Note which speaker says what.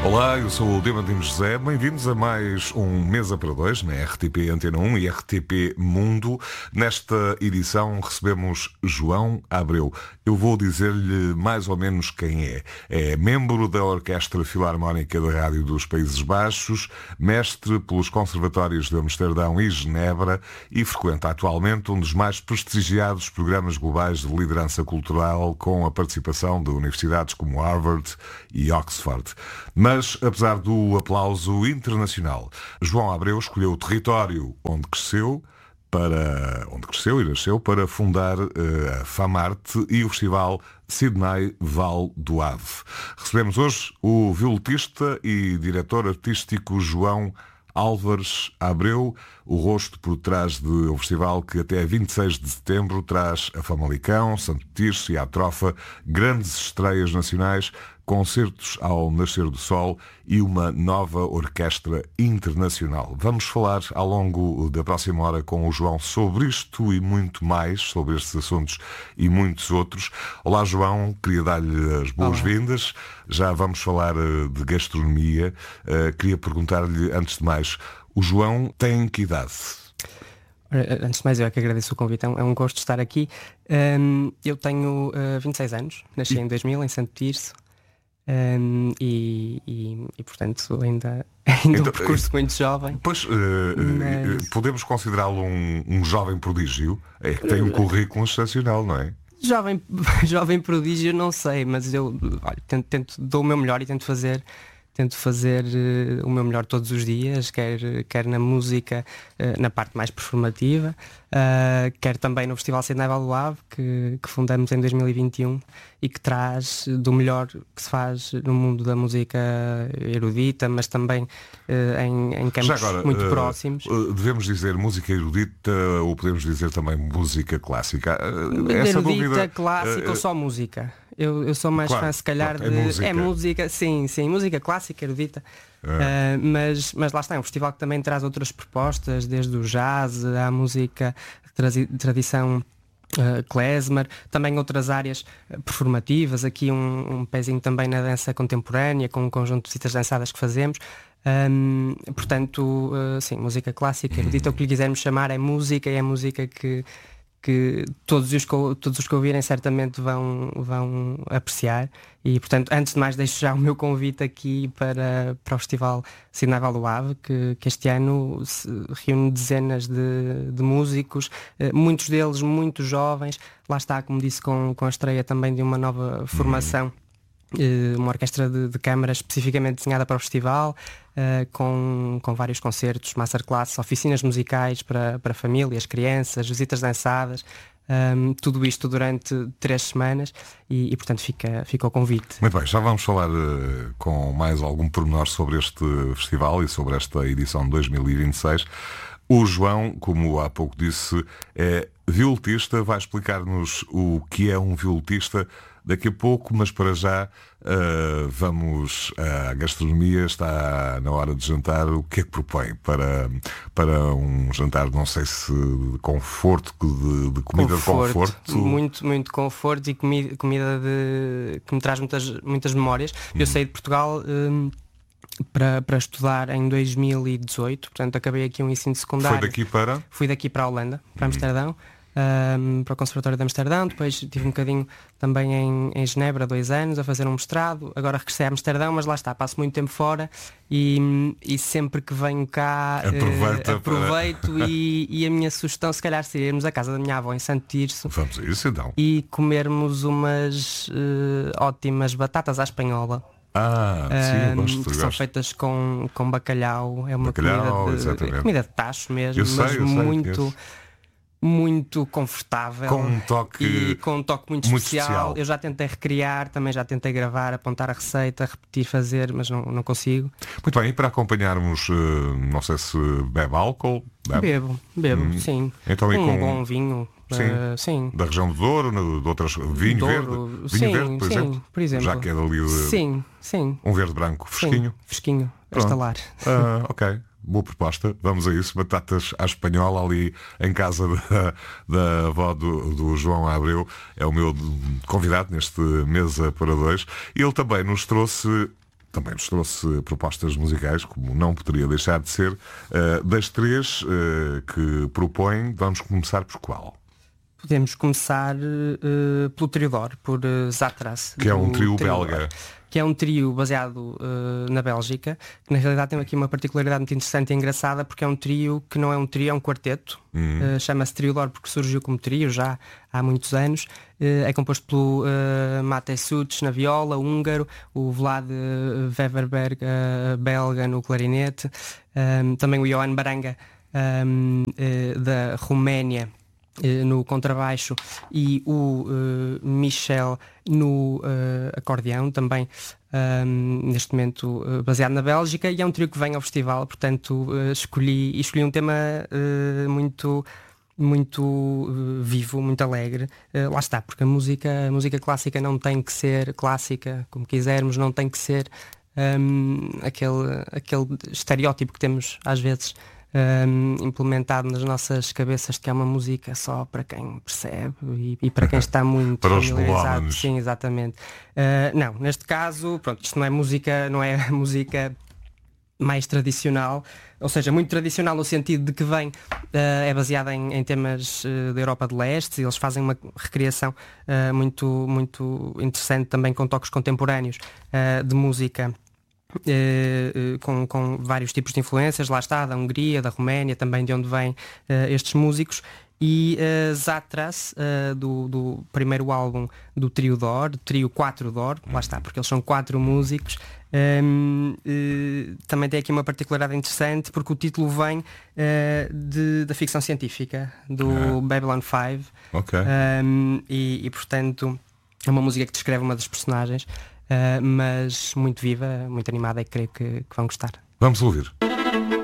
Speaker 1: Olá, eu sou o Diamantino José. Bem-vindos a mais um Mesa para Dois na RTP Antena 1 e RTP Mundo. Nesta edição recebemos João Abreu. Eu vou dizer-lhe mais ou menos quem é. É membro da Orquestra Filarmónica da Rádio dos Países Baixos, mestre pelos Conservatórios de Amsterdão e Genebra e frequenta atualmente um dos mais prestigiados programas globais de liderança cultural com a participação de universidades como Harvard e Oxford. Mas, apesar do aplauso internacional, João Abreu escolheu o território onde cresceu e nasceu para fundar a FAMARTE e o festival Sydney Val do Ave. Recebemos hoje o violonista e diretor artístico João Álvares Abreu, o rosto por trás do festival que até 26 de setembro traz a Famalicão, Santo Tirso e a Trofa, grandes estreias nacionais, concertos ao nascer do sol e uma nova orquestra internacional. Vamos falar ao longo da próxima hora com o João sobre isto e muito mais, sobre estes assuntos e muitos outros. Olá João, queria dar-lhe as boas-vindas. Já vamos falar de gastronomia. Queria perguntar-lhe, antes de mais, o João tem que idade?
Speaker 2: Antes de mais, eu é que agradeço o convite, é um gosto estar aqui. Eu tenho 26 anos, nasci em 2000 em Santo Tirso. Portanto ainda então, um percurso muito jovem.
Speaker 1: Pois, podemos considerá-lo um jovem prodígio. É que tem um currículo excepcional, não é?
Speaker 2: Jovem prodígio não sei, mas eu dou o meu melhor e tento fazer o meu melhor todos os dias, quer na música, na parte mais performativa, quer também no Festival Sydney Val do Ave, que fundamos em 2021 e que traz do melhor que se faz no mundo da música erudita, mas também em campos agora, muito próximos.
Speaker 1: Devemos dizer música erudita ou podemos dizer também música clássica?
Speaker 2: Essa erudita, dúvida, clássica ou só música? Eu sou mais fã, se calhar, de música, sim, música clássica, erudita. Mas lá está, é um festival que também traz outras propostas, desde o jazz à música tradição klezmer, também outras áreas performativas, aqui um pezinho também na dança contemporânea, com um conjunto de visitas dançadas que fazemos. Portanto, sim, música clássica, erudita, o que lhe quisermos chamar é música, e é música que todos os que ouvirem certamente vão apreciar. E portanto, antes de mais, deixo já o meu convite aqui para o Festival Sydney Val do Ave, que este ano reúne dezenas de músicos, muitos deles muito jovens. Lá está, como disse, com a estreia também de uma nova formação, uma orquestra de câmara especificamente desenhada para o festival, com vários concertos, masterclasses, oficinas musicais para famílias, crianças, visitas dançadas, tudo isto durante 3 semanas e portanto fica o convite.
Speaker 1: Muito bem, já vamos falar com mais algum pormenor sobre este festival e sobre esta edição de 2026. O João, como há pouco disse, é violonista, vai explicar-nos o que é um violonista daqui a pouco, mas para já vamos à gastronomia. Está na hora de jantar. O que é que propõe para um jantar, não sei se de conforto, de comida de conforto?
Speaker 2: Muito conforto e comida que me traz muitas memórias. Eu saí de Portugal para estudar em 2018, portanto acabei aqui um ensino secundário. Fui daqui para a Holanda, para Amsterdão, para o Conservatório de Amsterdão. Depois tive um bocadinho também em Genebra, 2 anos, a fazer um mestrado. Agora regressei a Amsterdão, mas lá está, passo muito tempo fora e sempre que venho cá aproveito e a minha sugestão, se calhar, seria irmos à casa da minha avó em Santo Tirso.
Speaker 1: Vamos a isso então.
Speaker 2: E comermos umas ótimas batatas à espanhola.
Speaker 1: Sim, eu gosto,
Speaker 2: que são feitas com bacalhau. É uma comida de tacho mesmo, muito confortável,
Speaker 1: com um toque
Speaker 2: muito especial. Eu já tentei recriar, também já tentei gravar, apontar a receita, repetir, fazer, mas não consigo.
Speaker 1: Muito bem, e para acompanharmos, não sei se bebe álcool?
Speaker 2: Bebo, sim.
Speaker 1: Então,
Speaker 2: com bom vinho. Sim.
Speaker 1: Da região do Douro, de outras, vinho verde, por exemplo. Já que é dali
Speaker 2: sim.
Speaker 1: Um verde branco fresquinho.
Speaker 2: Fresquinho, a estalar.
Speaker 1: Ok. Boa proposta, vamos a isso. Batatas à espanhola ali em casa da avó do João Abreu. É o meu convidado neste Mesa para Dois. Ele também nos trouxe também nos trouxe propostas musicais, como não poderia deixar de ser. Das três que propõe, vamos começar por qual?
Speaker 2: Podemos começar pelo Trio d'Or, por Zatras.
Speaker 1: Que é um trio belga.
Speaker 2: Que é um trio baseado na Bélgica, que na realidade tem aqui uma particularidade muito interessante e engraçada, porque é um trio que não é um trio, é um quarteto. Chama-se Trio d'Or porque surgiu como trio já há muitos anos. É composto pelo Matej Sucs na viola, húngaro, o Vlad Weverberg, belga, no clarinete, também o Ioan Baranga, da Roménia, no contrabaixo, e o Michel no acordeão, também neste momento baseado na Bélgica, e é um trio que vem ao festival, portanto escolhi um tema muito vivo, muito alegre. Lá está, porque a música clássica não tem que ser clássica como quisermos, não tem que ser aquele estereótipo que temos às vezes implementado nas nossas cabeças, de que é uma música só para quem percebe e para quem está muito
Speaker 1: para os
Speaker 2: familiarizado.
Speaker 1: melómanos.
Speaker 2: Sim, exatamente. Não, neste caso, pronto, isto não é a música mais tradicional, ou seja, muito tradicional no sentido de que é baseada em temas da Europa de Leste. Eles fazem uma recriação muito interessante, também com toques contemporâneos de música, com vários tipos de influências, lá está, da Hungria, da Roménia, também de onde vêm estes músicos. E Zatras, do primeiro álbum do Trio d'Or, Trio 4 d'Or, lá está, porque eles são 4 músicos. Também tem aqui uma particularidade interessante, porque o título vem da ficção científica, do Babylon 5.
Speaker 1: Ok.
Speaker 2: E portanto é uma música que descreve uma das personagens, mas muito viva, muito animada, e creio que vão gostar.
Speaker 1: Vamos ouvir.